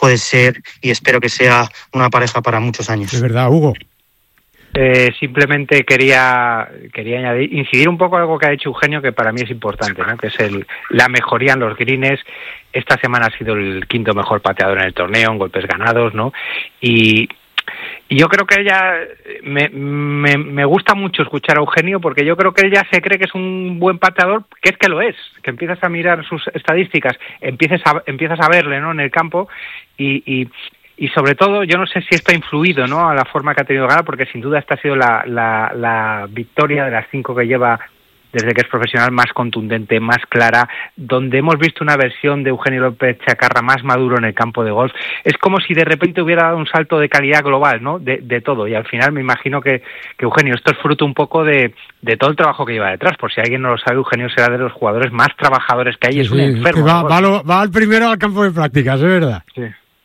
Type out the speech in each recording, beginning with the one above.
puede ser y espero que sea una pareja para muchos años. Es verdad, Hugo. Simplemente quería incidir un poco en algo que ha dicho Eugenio, que para mí es importante, ¿no? Que es la mejoría en los greens. Esta semana ha sido el quinto mejor pateador en el torneo, en golpes ganados, ¿no? Y yo creo que ella me gusta mucho escuchar a Eugenio, porque yo creo que ella se cree que es un buen pateador, que es que lo es, que empiezas a mirar sus estadísticas, empiezas a verle, ¿no? En el campo y sobre todo, yo no sé si esto ha influido, ¿no? A la forma que ha tenido de ganar, porque sin duda esta ha sido la victoria de las 5 que lleva desde que es profesional más contundente, más clara, donde hemos visto una versión de Eugenio López Chacarra más maduro en el campo de golf. Es como si de repente hubiera dado un salto de calidad global, ¿no? De todo. Y al final me imagino que Eugenio, esto es fruto un poco de todo el trabajo que lleva detrás. Por si alguien no lo sabe, Eugenio será de los jugadores más trabajadores que hay. Es un enfermo. Va al primero al campo de prácticas, es verdad. Sí.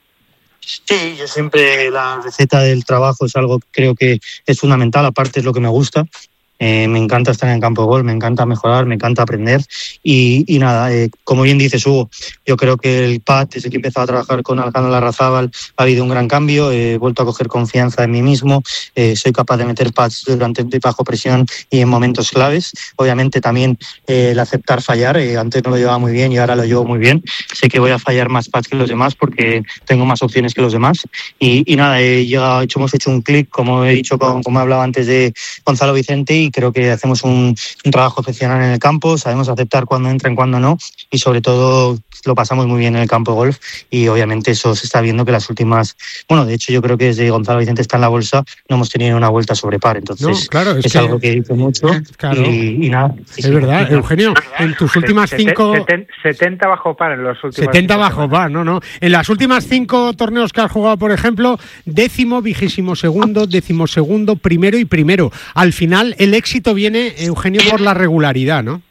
Sí, yo siempre la receta del trabajo es algo que creo que es fundamental, aparte es lo que me gusta. Me encanta estar en el campo de golf, me encanta mejorar, me encanta aprender y nada, como bien dices, Hugo, yo creo que el pad, desde que he empezado a trabajar con Alejandro Larrazábal, ha habido un gran cambio, he vuelto a coger confianza en mí mismo, soy capaz de meter pads bajo presión y en momentos claves. Obviamente también el aceptar fallar, antes no lo llevaba muy bien y ahora lo llevo muy bien. Sé que voy a fallar más pads que los demás porque tengo más opciones que los demás y nada, hemos hecho un clic, como he dicho, como he hablado antes de Gonzalo Vicente, y creo que hacemos un trabajo excepcional en el campo, sabemos aceptar cuando entran, cuando no, y sobre todo lo pasamos muy bien en el campo de golf y obviamente eso se está viendo que las últimas, de hecho yo creo que desde Gonzalo Vicente está en la bolsa no hemos tenido una vuelta sobre par, entonces no, claro, es algo que dice mucho, claro. y nada. Es verdad, Eugenio, en tus últimas 5... 70 bajo par en los últimos 70 bajo par, no. En las últimas 5 torneos que has jugado, por ejemplo, 10º, 22º, 12º, primero y primero. Al final el éxito viene, Eugenio, por la regularidad, ¿no?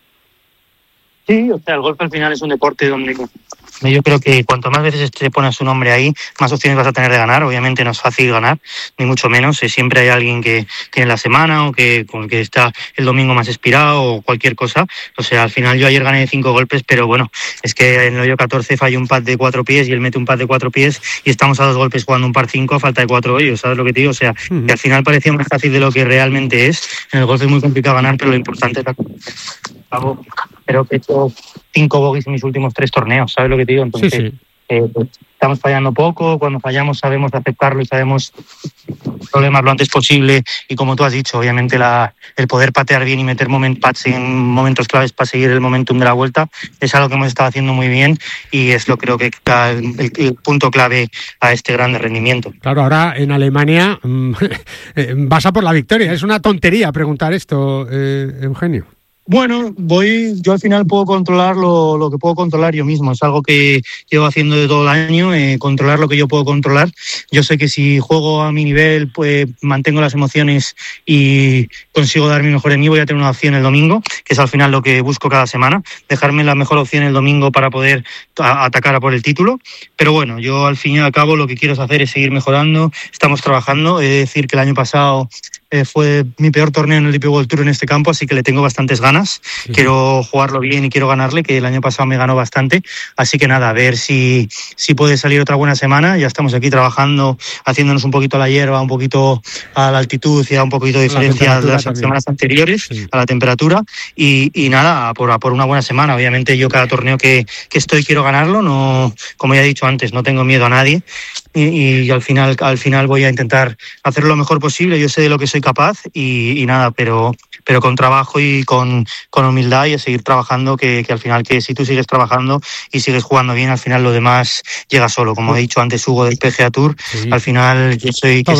Sí, o sea, el golf al final es un deporte donde yo creo que cuanto más veces te pones su nombre ahí, más opciones vas a tener de ganar. Obviamente no es fácil ganar, ni mucho menos. Siempre hay alguien que tiene la semana o con el que está el domingo más inspirado o cualquier cosa. O sea, al final yo ayer gané 5 golpes, pero bueno, es que en el hoyo 14 falló un pad de 4 pies y él mete un pad de 4 pies y estamos a 2 golpes jugando un par 5 a falta de 4 hoyos, ¿sabes lo que te digo? O sea, que al final parecía más fácil de lo que realmente es. En el golf es muy complicado ganar, pero lo importante es la creo que he hecho 5 bogies en mis últimos 3 torneos, ¿sabes lo que te digo? Entonces, sí. Pues, estamos fallando poco, cuando fallamos sabemos aceptarlo y sabemos problemas lo antes posible y como tú has dicho, obviamente el poder patear bien y meter pads en momentos claves para seguir el momentum de la vuelta es algo que hemos estado haciendo muy bien y es creo que el punto clave a este gran rendimiento. Claro, ahora en Alemania vas a por la victoria, es una tontería preguntar esto, Eugenio. Bueno, yo al final puedo controlar lo que puedo controlar yo mismo. Es algo que llevo haciendo de todo el año, controlar lo que yo puedo controlar. Yo sé que si juego a mi nivel, pues mantengo las emociones y consigo dar mi mejor en mí, voy a tener una opción el domingo, que es al final lo que busco cada semana, dejarme la mejor opción el domingo para poder atacar a por el título. Pero bueno, yo al fin y al cabo lo que quiero hacer es seguir mejorando, estamos trabajando. He de decir que el año pasado fue mi peor torneo en el DP World Tour en este campo, así que le tengo bastantes ganas. Sí. Quiero jugarlo bien y quiero ganarle, que el año pasado me ganó bastante. Así que nada, a ver si puede salir otra buena semana. Ya estamos aquí trabajando, haciéndonos un poquito a la hierba, un poquito a la altitud y a un poquito de diferencia de las semanas anteriores, sí, a la temperatura. Y nada, por una buena semana. Obviamente yo cada torneo que estoy quiero ganarlo. No, como ya he dicho antes, no tengo miedo a nadie. Y al final voy a intentar hacer lo mejor posible. Yo sé de lo que soy capaz y nada, pero con trabajo y con humildad y a seguir trabajando, que al final, que si tú sigues trabajando y sigues jugando bien, al final lo demás llega solo. Como he dicho antes, Hugo, del PGA Tour, sí, al final yo soy que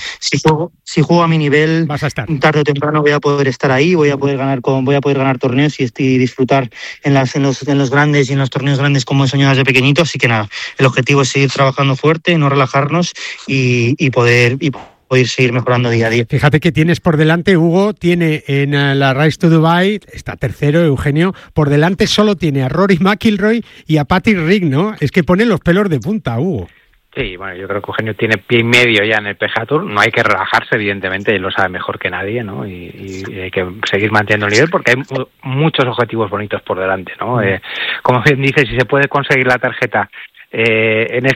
si juego a mi nivel, tarde o temprano voy a poder estar ahí, voy a poder ganar torneos y disfrutar en los grandes y en los torneos grandes como he soñado desde pequeñito. Así que nada, el objetivo es seguir trabajando fuerte, no relajarnos y poder seguir mejorando día a día. Fíjate que tienes por delante, Hugo, tiene en la Rise to Dubai, está tercero, Eugenio, por delante solo tiene a Rory McIlroy y a Patrick Reed, ¿no? Es que pone los pelos de punta, Hugo. Sí, bueno, yo creo que Eugenio tiene pie y medio ya en el PGA Tour. No hay que relajarse, evidentemente, él lo sabe mejor que nadie, ¿no? Y hay que seguir manteniendo el nivel porque hay muchos objetivos bonitos por delante, ¿no? Como bien dice, si se puede conseguir la tarjeta en